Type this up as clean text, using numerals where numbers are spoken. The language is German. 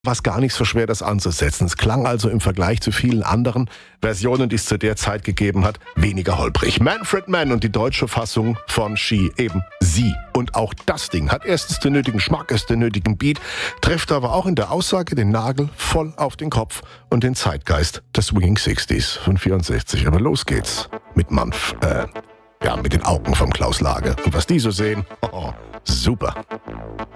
war es gar nicht so schwer, das anzusetzen. Es klang also im Vergleich zu vielen anderen Versionen, die es zu der Zeit gegeben hat, weniger holprig. Manfred Mann und die deutsche Fassung von She, eben sie. Und auch das Ding hat erstens den nötigen Schmack, ist den nötigen Beat, trifft aber auch in der Aussage den Nagel voll auf den Kopf und den Zeitgeist der Swinging 60s von 64. Aber los geht's mit mit den Augen vom Klaus Lage. Und was die so sehen, super.